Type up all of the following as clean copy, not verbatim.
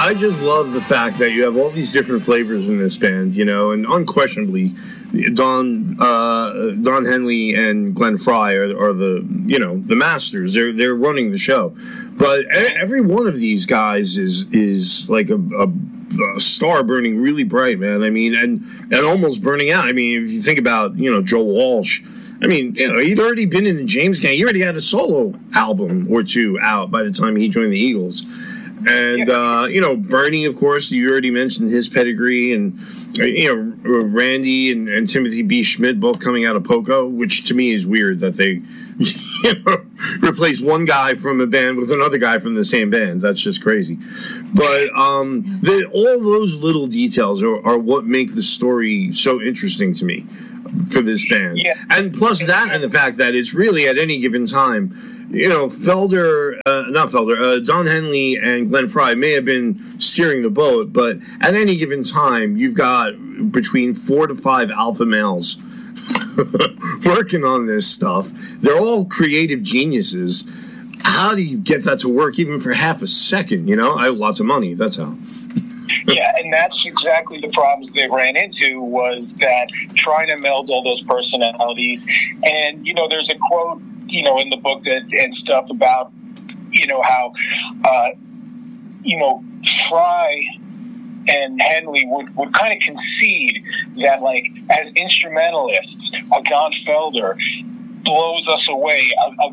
I just love the fact that you have all these different flavors in this band, you know, and unquestionably, Don Henley and Glenn Frey are the, you know, the masters. They're running the show, but every one of these guys is like a star burning really bright, man. I mean, and almost burning out. I mean, if you think about, you know, Joe Walsh. I mean, you know, he'd already been in the James Gang. He already had a solo album or two out by the time he joined the Eagles. And, you know, Bernie, of course, you already mentioned his pedigree. And, you know, Randy and Timothy B. Schmidt both coming out of Poco, which to me is weird that they, you know, replace one guy from a band with another guy from the same band. That's just crazy. But all those little details are what make the story so interesting to me for this band. Yeah. And plus that and the fact that it's really at any given time, you know, Don Henley and Glenn Frey may have been steering the boat, but at any given time, you've got between 4 to 5 alpha males working on this stuff. They're all creative geniuses. How do you get that to work even for half a second? You know, I have lots of money. That's how. Yeah, and that's exactly the problems they ran into, was that trying to meld all those personalities. And, you know, there's a quote, you know, in the book that and stuff about, you know, how, you know, Frey and Henley would kind of concede that, like, as instrumentalists, Don Felder blows us away.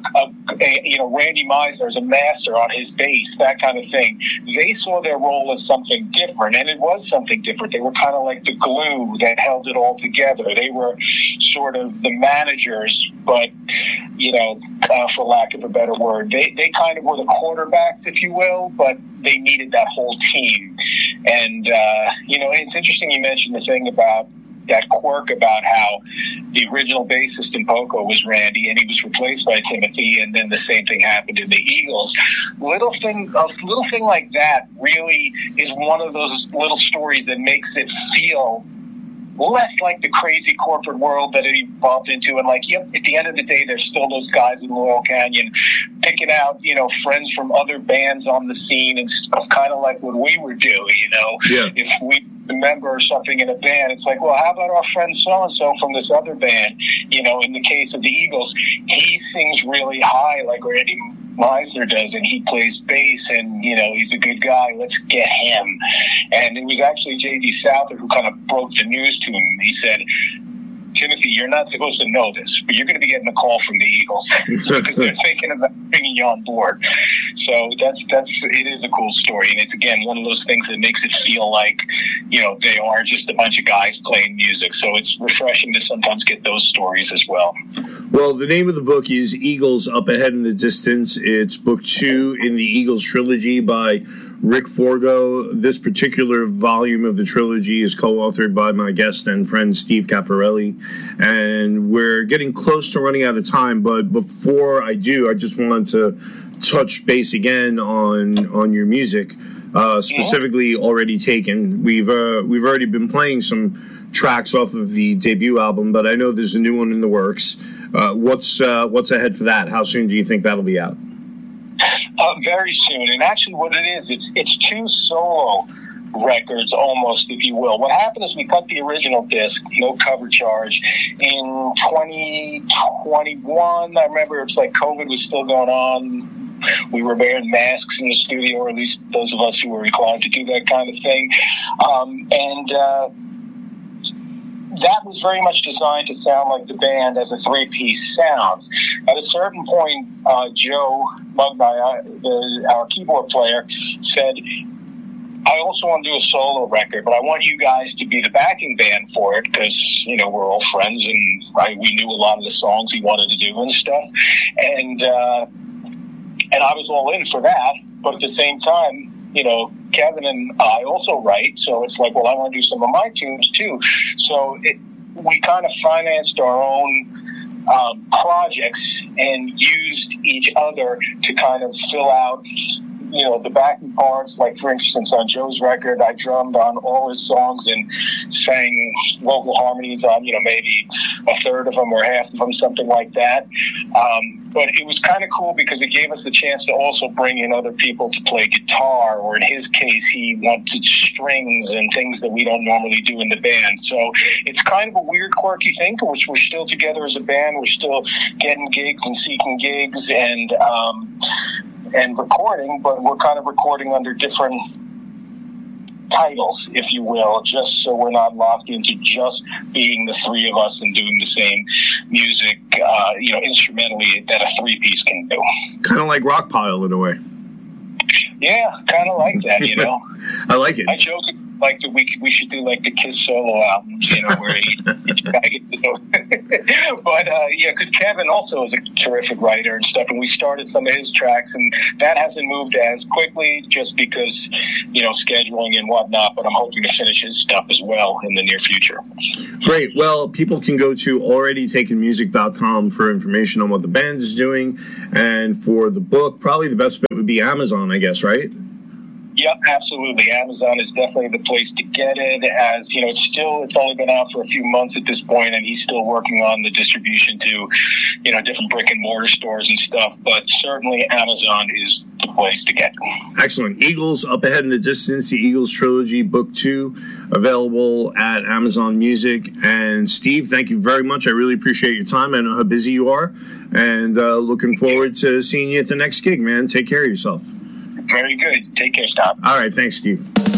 You know, Randy Meisner is a master on his bass, that kind of thing. They saw their role as something different, and it was something different. They were kind of like the glue that held it all together. They were sort of the managers, but, you know, for lack of a better word, they kind of were the quarterbacks, if you will, but they needed that whole team. And, you know, it's interesting you mentioned the thing about that quirk about how the original bassist in Poco was Randy and he was replaced by Timothy, and then the same thing happened in the Eagles. A little thing like that really is one of those little stories that makes it feel less like the crazy corporate world that it evolved into, and like, yep, at the end of the day, there's still those guys in Laurel Canyon picking out, you know, friends from other bands on the scene and stuff, kind of like what we were doing, you know. Yeah. If we remember something in a band, it's like, well, how about our friend so-and-so from this other band? You know, in the case of the Eagles, he sings really high like Randy Meisner does, and he plays bass, and, you know, he's a good guy. Let's get him. And it was actually J.D. Souther who kind of broke the news to him. He said, Timothy, you're not supposed to know this, but you're going to be getting a call from the Eagles because they're thinking about bringing you on board. So it is a cool story. And it's, again, one of those things that makes it feel like, you know, they are just a bunch of guys playing music. So it's refreshing to sometimes get those stories as well. Well, the name of the book is Eagles Up Ahead in the Distance. It's book 2 in the Eagles trilogy by Rick Forgo. This particular volume of the trilogy is co-authored by my guest and friend Steve Caffarelli, and we're getting close to running out of time. But before I do, I just wanted to touch base again on your music, specifically Already Taken. We've already been playing some tracks off of the debut album, but I know there's a new one in the works. What's ahead for that? How soon do you think that'll be out? Very soon. And actually what it is, it's 2 solo records almost, if you will. What happened is we cut the original disc, no cover charge, in 2021. I remember it's like COVID was still going on. We were wearing masks in the studio, or at least those of us who were inclined to do that kind of thing. That was very much designed to sound like the band as a 3-piece sound. At a certain point, Joe Mugnai, our keyboard player, said, I also want to do a solo record, but I want you guys to be the backing band for it because, you know, we're all friends and we knew a lot of the songs he wanted to do and stuff. And I was all in for that, but at the same time, you know, Kevin and I also write, so it's like, well, I want to do some of my tunes too. So we kind of financed our own projects and used each other to kind of fill out the backing parts. Like, for instance, on Joe's record, I drummed on all his songs and sang vocal harmonies on, maybe a third of them or half of them, something like that. But it was kind of cool because it gave us the chance to also bring in other people to play guitar, or in his case, he wanted strings and things that we don't normally do in the band. So it's kind of a weird, quirky thing, which we're still together as a band. We're still getting gigs and seeking gigs and recording, but we're kind of recording under different titles, if you will, just so we're not locked into just being the three of us and doing the same music, instrumentally that a three-piece can do. Kind of like Rockpile in a way. Yeah, kind of like that, I like it. I joke like that we should do like the Kiss solo albums, where each guy gets to go. But because Kevin also is a terrific writer and stuff, and we started some of his tracks, and that hasn't moved as quickly just because scheduling and whatnot. But I'm hoping to finish his stuff as well in the near future. Great. Well, people can go to alreadytakenmusic.com for information on what the band is doing, and for the book, probably the best bet would be Amazon, I guess, right? Yep, absolutely. Amazon is definitely the place to get it. As it's only been out for a few months at this point, and he's still working on the distribution to, different brick and mortar stores and stuff. But certainly, Amazon is the place to get it. Excellent. Eagles Up Ahead in the Distance, the Eagles Trilogy, Book 2, available at Amazon Music. And Steve, thank you very much. I really appreciate your time. I know how busy you are, and looking forward to seeing you at the next gig, man. Take care of yourself. Very good. Take care, Scott. All right. Thanks, Steve.